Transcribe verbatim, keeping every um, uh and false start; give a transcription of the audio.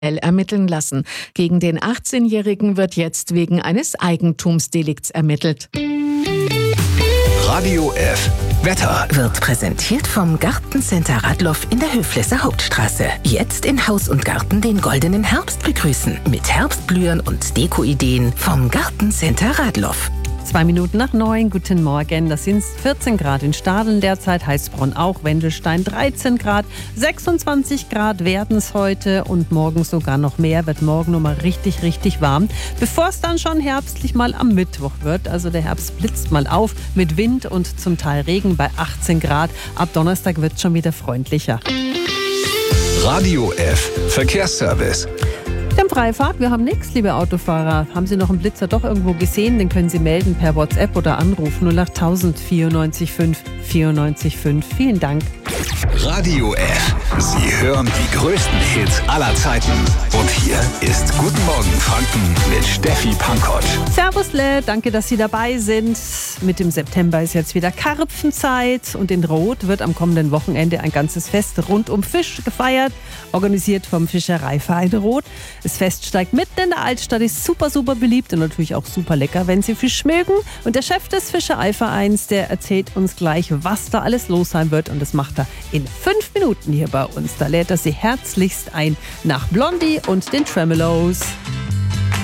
ermitteln lassen. Gegen den achtzehnjährigen wird jetzt wegen eines Eigentumsdelikts ermittelt. Radio F. Wetter wird präsentiert vom Gartencenter Radloff in der Höflesser Hauptstraße. Jetzt in Haus und Garten den goldenen Herbst begrüßen. Mit Herbstblühen und Dekoideen vom Gartencenter Radloff. Zwei Minuten nach neun, guten Morgen. Das sind vierzehn Grad in Stadeln derzeit, Heißbronn auch, Wendelstein dreizehn Grad, sechsundzwanzig Grad werden es heute und morgen sogar noch mehr, wird morgen nochmal richtig, richtig warm, bevor es dann schon herbstlich mal am Mittwoch wird. Also der Herbst blitzt mal auf mit Wind und zum Teil Regen bei achtzehn Grad. Ab Donnerstag wird es schon wieder freundlicher. Radio F. Verkehrsservice. Wir haben Freifahrt, wir haben nichts, liebe Autofahrer. Haben Sie noch einen Blitzer doch irgendwo gesehen? Den können Sie melden per WhatsApp oder anrufen null acht tausend vierundneunzig fünf vierundneunzig fünf. Vielen Dank. Radio F. Sie hören die größten Hits aller Zeiten. Und hier ist Guten Morgen Franken mit Steffi Pankott. Servusle, danke, dass Sie dabei sind. Mit dem September ist jetzt wieder Karpfenzeit und in Roth wird am kommenden Wochenende ein ganzes Fest rund um Fisch gefeiert, organisiert vom Fischereiverein Roth. Das Fest steigt mitten in der Altstadt, ist super, super beliebt und natürlich auch super lecker, wenn Sie Fisch mögen. Und der Chef des Fischereivereins, der erzählt uns gleich, was da alles los sein wird. Und das macht er in fünf Minuten hier bei uns. Da lädt er Sie herzlichst ein nach Blondie und den Tremeloes.